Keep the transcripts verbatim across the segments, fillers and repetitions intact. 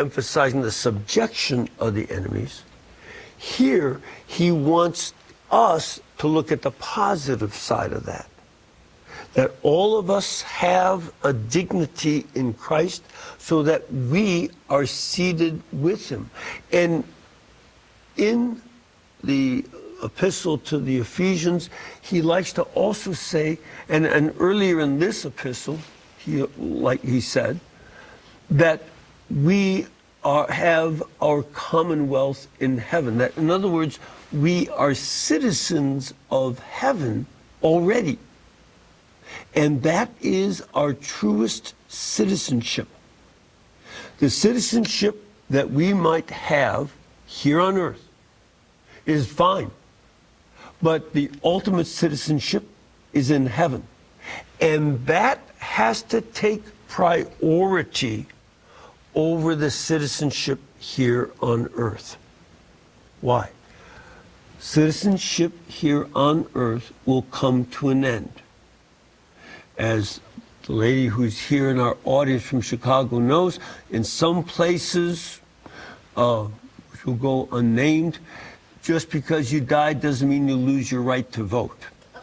emphasizing the subjection of the enemies. Here, he wants us to look at the positive side of that. That all of us have a dignity in Christ so that we are seated with him. And in the epistle to the Ephesians, he likes to also say, and, and earlier in this epistle, he, like he said, that we are, have our commonwealth in heaven. That, in other words, we are citizens of heaven already. And that is our truest citizenship. The citizenship that we might have here on earth is fine. But the ultimate citizenship is in heaven. And that has to take priority over the citizenship here on earth. Why? Citizenship here on earth will come to an end. As the lady who's here in our audience from Chicago knows, in some places, uh, which will go unnamed, just because you died doesn't mean you lose your right to vote.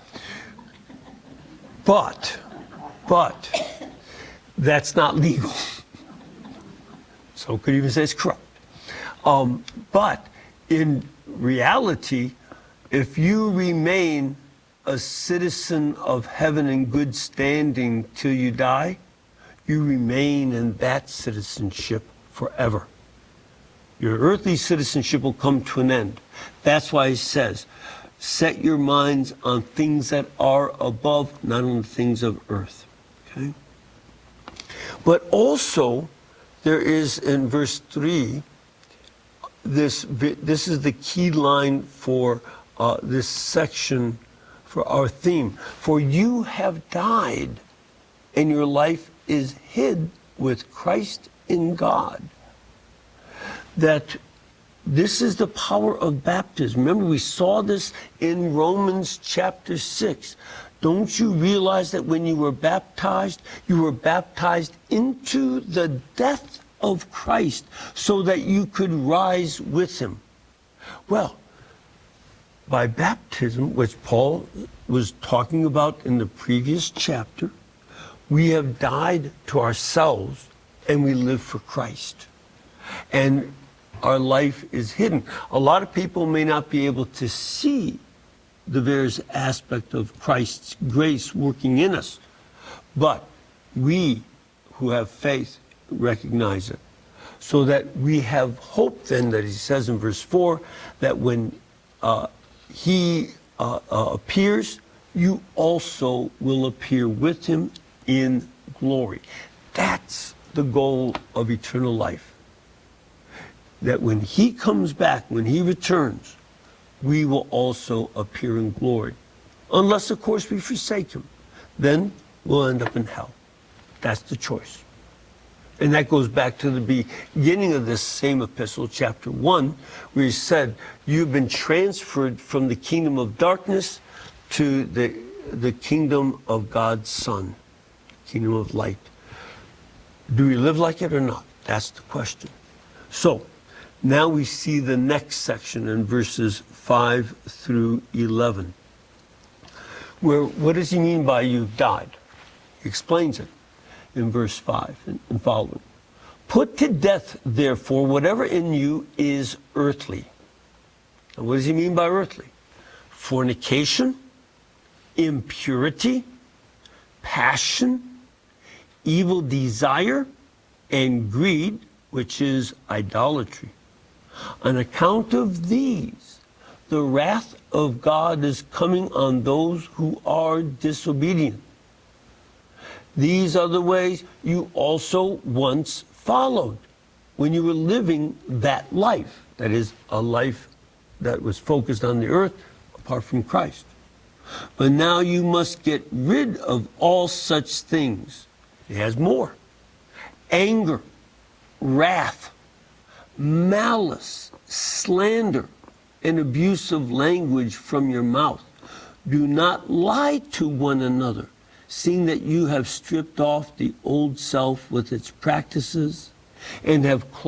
But, but, that's not legal. So could even say it's corrupt. Um, but in reality, if you remain a citizen of heaven in good standing till you die, you remain in that citizenship forever. Your earthly citizenship will come to an end. That's why he says, set your minds on things that are above, not on the things of earth. Okay? But also, there is in verse three, this, this is the key line for uh, this section, for our theme. For you have died, and your life is hid with Christ in God. That this is the power of baptism. Remember, we saw this in Romans chapter six. Don't you realize that when you were baptized, you were baptized into the death of Christ so that you could rise with him? Well, by baptism, which Paul was talking about in the previous chapter, we have died to ourselves and we live for Christ. And our life is hidden. A lot of people may not be able to see the various aspect of Christ's grace working in us, but we who have faith recognize it. So that we have hope then, that he says in verse four, that when uh, he uh, uh, appears, you also will appear with him in glory. That's the goal of eternal life. That when he comes back, when he returns, we will also appear in glory. Unless, of course, we forsake him. Then we'll end up in hell. That's the choice. And that goes back to the beginning of this same epistle, chapter one, where he said, you've been transferred from the kingdom of darkness to the, the kingdom of God's Son, kingdom of light. Do we live like it or not? That's the question. So, now we see the next section in verses five through eleven. Where, what does he mean by you've died? He explains it in verse five and, and following. Put to death, therefore, whatever in you is earthly. And what does he mean by earthly? Fornication, impurity, passion, evil desire, and greed, which is idolatry. On account of these, the wrath of God is coming on those who are disobedient. These are the ways you also once followed when you were living that life. That is, a life that was focused on the earth apart from Christ. But now you must get rid of all such things. He has more. Anger, wrath, malice, slander, and abusive language from your mouth. Do not lie to one another, seeing that you have stripped off the old self with its practices and have